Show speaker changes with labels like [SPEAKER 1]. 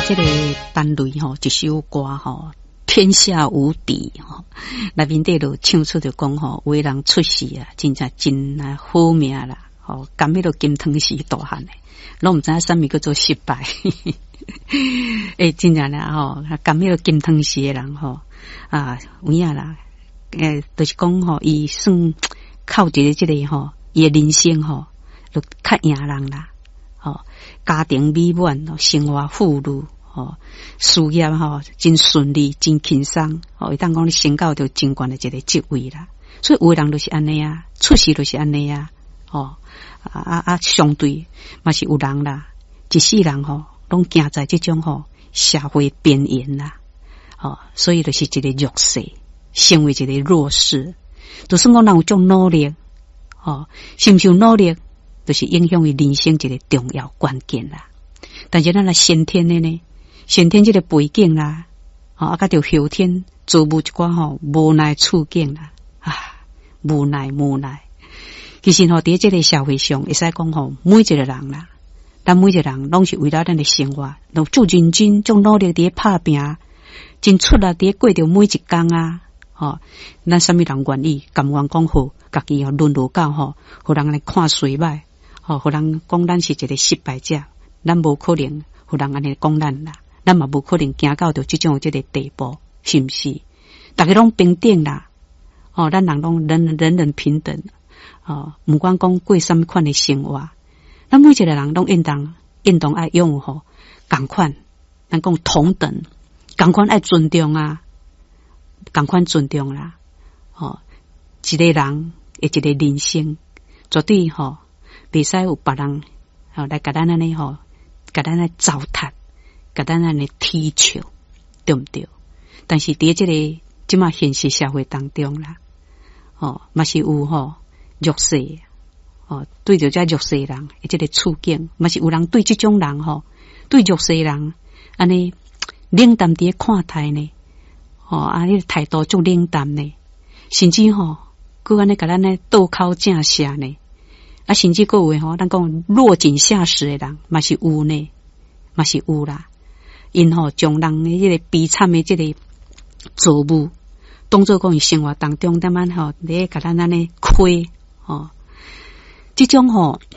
[SPEAKER 1] 这个单类吼，一首歌吼，天下无敌吼，内面底就唱出就讲吼，有的人出世啊，真正真啊好命啦，吼，甘迄个金汤匙大汉诶，拢毋知影啥物叫做失败。真正啦吼，甘迄个金汤匙诶人吼啊，有影啦，就是讲吼，伊算靠一个这个吼，伊诶人生吼，就较赢人啦。家庭美满，生活富裕，事业真顺利，真轻松，伊当讲你升到就真悬的一个职位啦。所以有的人就是安尼啊，出世就是安尼啊，相对嘛是有人啦，一世人拢行在这种社会边缘啦，所以就是一个弱势，成为一个弱势。就算讲人有种努力，是毋是有努力？就是影响伊人生一个重要关键啦。但是咱来先天的呢，先天这个背景啦，甲着后天做无一寡无奈处境啦，无奈。其实伫这个社会上，会使讲每一个人啦，咱每一个人拢是为了咱的生活，都做认真、做努力伫拍拼，真出力伫过着每一天啊。咱啥物人愿意甘愿讲好，家己沦落到互人来看衰歹。互人讲咱是一个失败者，咱无可能互人安尼讲咱啦，咱嘛无可能行到着这种这个地步，是毋是？大家拢平等啦，咱人拢人人平等，不管讲过什么款的生活，咱每一个人拢应当爱拥有同款，咱讲同等，同款爱尊重啊，同款尊重啦，一个人的一个人生，绝对袂使有别人来甲咱安尼甲咱来糟蹋，甲咱安尼踢球，对毋对？但是伫这个即马现实社会当中啦，嘛是有弱势，对着这弱势人的这个处境，嘛是有人对这种人对弱势人安尼冷淡伫看待呢，你态度足冷淡呢，甚至佮安尼甲咱呢倒口正舌呢。甚至各位咱讲落井下石的人，嘛是有呢，嘛是有啦。因将人的这个悲惨的这个作物，当作讲伊生活当中，慢慢咧甲咱安尼亏，这种